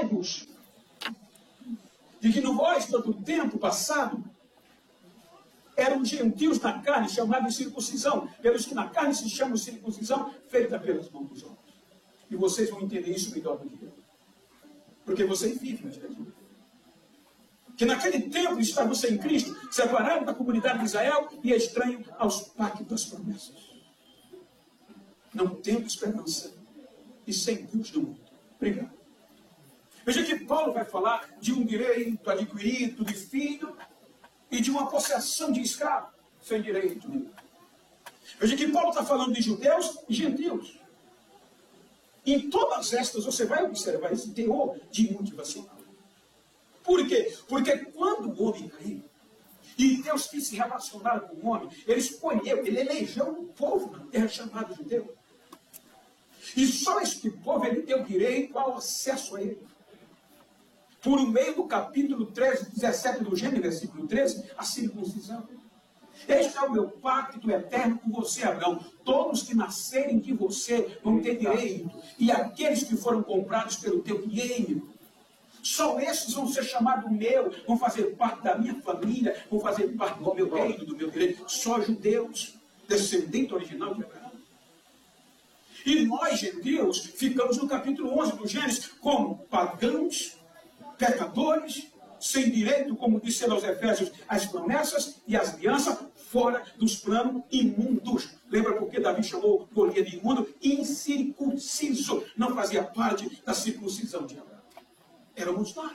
cegos de que no resto do tempo passado eram gentios na carne, chamados de circuncisão, pelos que na carne se chamam de circuncisão, feita pelas mãos dos homens. E vocês vão entender isso melhor do que eu, porque vocês vivem na Jesus. Que naquele tempo estavam sem Cristo, separados da comunidade de Israel e estranhos aos pactos das promessas. Não tendo esperança e sem Deus no mundo. Obrigado. Veja que Paulo vai falar de um direito adquirido de filho e de uma possessão de escravo sem direito nenhum. Veja que Paulo está falando de judeus e gentios. Em todas estas você vai observar esse teor de motivacional. Por quê? Porque quando o homem caiu, e Deus quis se relacionar com o homem, ele escolheu, ele elegeu um povo na terra chamado judeu. E só este povo ele deu direito ao acesso a ele. Por meio do capítulo 13, 17 do Gênesis, versículo 13, a circuncisão. Este é o meu pacto eterno com você, Abraão. Todos que nascerem de você vão ter direito. E aqueles que foram comprados pelo teu dinheiro, só esses vão ser chamados meu, vão fazer parte da minha família, vão fazer parte do meu reino, do meu direito. Só judeus, descendente original de Abraão. E nós, gentios, ficamos no capítulo 11 do Gênesis como pagãos, pecadores, sem direito, como disse aos Efésios, as promessas e as alianças, fora dos planos imundos. Lembra porque Davi chamou Golias de imundo? Incircunciso. Não fazia parte da circuncisão de Abraão. Éramos nós.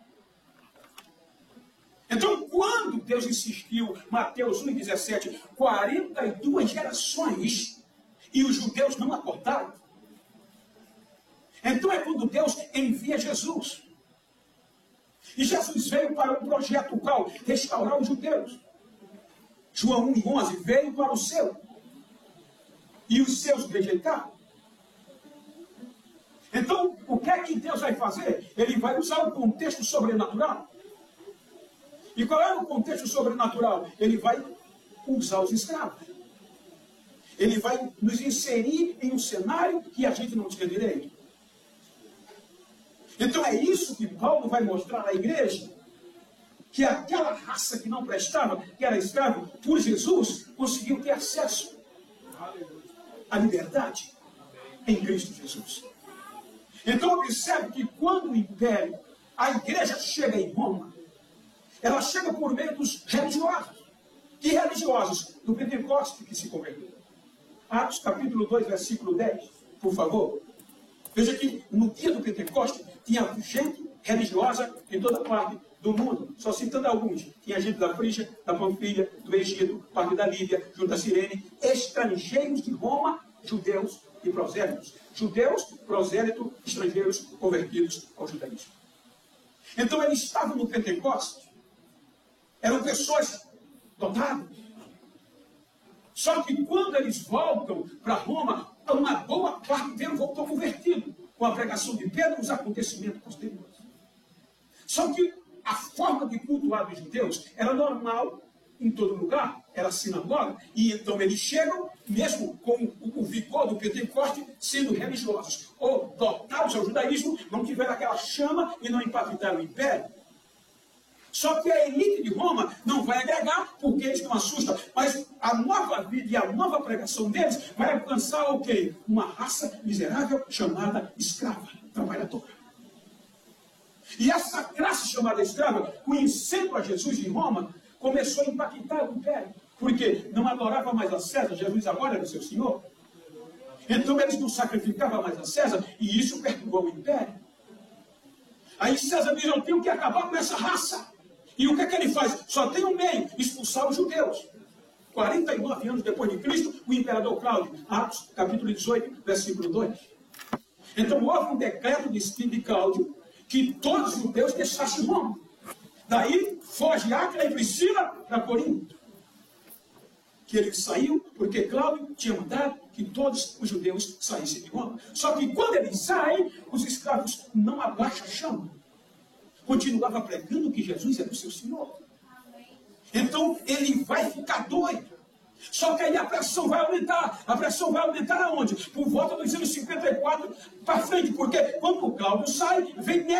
Então, quando Deus insistiu, Mateus 1,17, 42 gerações, e os judeus não acordaram, então é quando Deus envia Jesus. E Jesus veio para um projeto qual? Restaurar os judeus. João 1,11 veio para o seu. E os seus rejeitaram. Então, o que é que Deus vai fazer? Ele vai usar o contexto sobrenatural. E qual é o contexto sobrenatural? Ele vai usar os escravos. Ele vai nos inserir em um cenário que a gente não tinha direito. Então é isso que Paulo vai mostrar à igreja, que aquela raça que não prestava, que era escravo, por Jesus, conseguiu ter acesso à liberdade em Cristo Jesus. Então observe que quando o império, a igreja chega em Roma, ela chega por meio dos religiosos. Que religiosos? Do Pentecoste que se converteram. Atos capítulo 2, versículo 10, por favor. Veja que no dia do Pentecoste tinha gente religiosa em toda parte do mundo. Só citando alguns. Tinha gente da Frígia, da Panfilha, do Egito, parte da Líbia, junto da Cirene, estrangeiros de Roma, judeus e prosélitos. Judeus, prosélitos, estrangeiros convertidos ao judaísmo. Então eles estavam no Pentecoste. Eram pessoas dotadas. Só que quando eles voltam para Roma, uma boa parte deles voltou convertido com a pregação de Pedro e os acontecimentos posteriores. Só que a forma de cultuar dos judeus era normal em todo lugar, era a sinagoga, e então eles chegam, mesmo com o vigor do Pentecoste, sendo religiosos, ou dotados ao judaísmo, não tiveram aquela chama e não impactaram o império. Só que a elite de Roma não vai agregar, porque eles não assustam. Mas a nova vida e a nova pregação deles vai alcançar o quê? Uma raça miserável chamada escrava, trabalhadora. E essa classe chamada escrava, conhecendo a Jesus em Roma, começou a impactar o império. Porque não adorava mais a César, Jesus agora era o seu senhor. Então eles não sacrificavam mais a César, e isso perturbou o império. Aí César diz, eu tenho que acabar com essa raça. E o que é que ele faz? Só tem um meio, expulsar os judeus. 49 anos depois de Cristo, o imperador Cláudio, Atos, capítulo 18, versículo 2. Então houve um decreto de Cláudio que todos os judeus deixassem Roma. Daí foge Áquila e Priscila para Corinto. Que ele saiu porque Cláudio tinha mandado que todos os judeus saíssem de Roma. Só que quando ele sai, os escravos não abaixam a chama. Continuava pregando que Jesus era o seu Senhor. Então ele vai ficar doido. Só que aí a pressão vai aumentar. A pressão vai aumentar aonde? Por volta dos anos 54 para frente. Porque quando o Cláudio sai, vem